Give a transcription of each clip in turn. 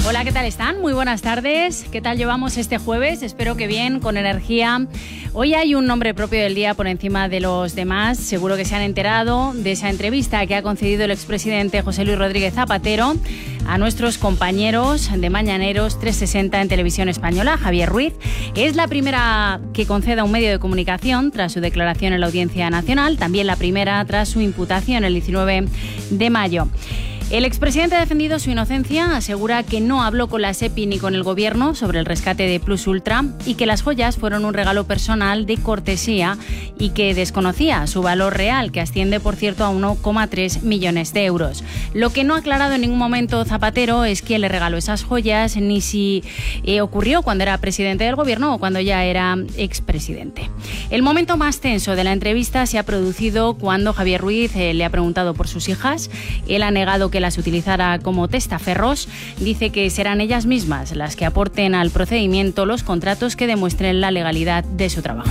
Hola, ¿qué tal están? Muy buenas tardes. ¿Qué tal llevamos este jueves? Espero que bien, con energía. Hoy hay un nombre propio del día por encima de los demás. Seguro que se han enterado de esa entrevista que ha concedido el expresidente José Luis Rodríguez Zapatero a nuestros compañeros de Mañaneros 360 en Televisión Española, Javier Ruiz. Es la primera que conceda un medio de comunicación tras su declaración en la Audiencia Nacional, también la primera tras su imputación el 19 de mayo. El expresidente ha defendido su inocencia, asegura que no habló con la SEPI ni con el gobierno sobre el rescate de Plus Ultra y que las joyas fueron un regalo personal de cortesía y que desconocía su valor real, que asciende, por cierto, a 1,3 millones de euros. Lo que no ha aclarado en ningún momento Zapatero es quién le regaló esas joyas, ni si ocurrió cuando era presidente del gobierno o cuando ya era expresidente. El momento más tenso de la entrevista se ha producido cuando Javier Ruiz le ha preguntado por sus hijas. Él ha negado que las utilizara como testaferros. Dice que serán ellas mismas las que aporten al procedimiento los contratos que demuestren la legalidad de su trabajo.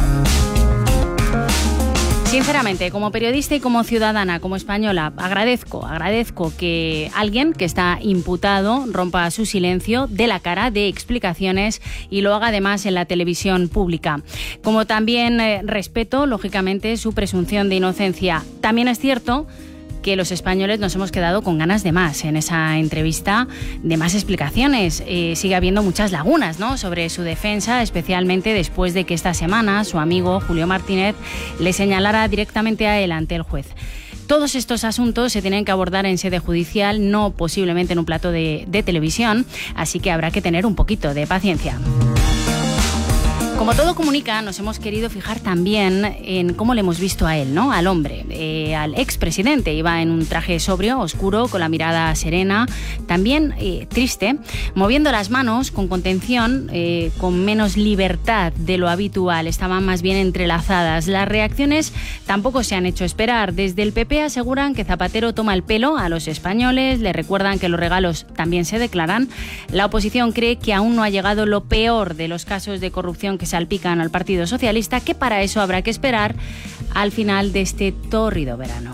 Sinceramente, como periodista y como ciudadana, como española, agradezco que alguien que está imputado rompa su silencio, dé la cara, dé explicaciones y lo haga además en la televisión pública. Como también respeto, lógicamente, su presunción de inocencia. También es cierto que los españoles nos hemos quedado con ganas de más en esa entrevista, de más explicaciones. Sigue habiendo muchas lagunas, ¿no?, sobre su defensa, especialmente después de que esta semana su amigo Julio Martínez le señalara directamente a él ante el juez. Todos estos asuntos se tienen que abordar en sede judicial, no posiblemente en un plató de televisión, así que habrá que tener un poquito de paciencia. Como todo comunica, nos hemos querido fijar también en cómo le hemos visto a él, ¿no?, al hombre, al expresidente. Iba en un traje sobrio, oscuro, con la mirada serena, también triste, moviendo las manos con contención, con menos libertad de lo habitual. Estaban más bien entrelazadas. Las reacciones tampoco se han hecho esperar. Desde el PP aseguran que Zapatero toma el pelo a los españoles, le recuerdan que los regalos también se declaran. La oposición cree que aún no ha llegado lo peor de los casos de corrupción que salpican al Partido Socialista, que para eso habrá que esperar al final de este tórrido verano.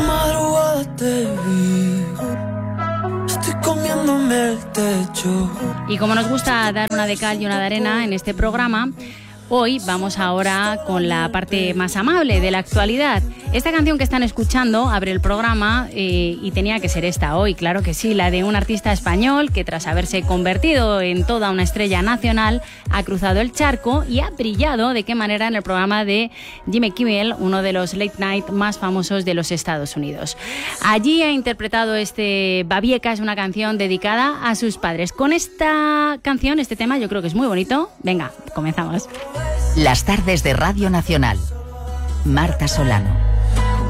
Y como nos gusta dar una de cal y una de arena en este programa, hoy vamos ahora con la parte más amable de la actualidad. Esta canción que están escuchando abre el programa y tenía que ser esta hoy, claro que sí, la de un artista español que tras haberse convertido en toda una estrella nacional ha cruzado el charco y ha brillado de qué manera en el programa de Jimmy Kimmel, uno de los late night más famosos de los Estados Unidos. Allí ha interpretado Babieca, es una canción dedicada a sus padres. Con esta canción, este tema, yo creo que es muy bonito. Venga, comenzamos. Las tardes de Radio Nacional. Marta Solano.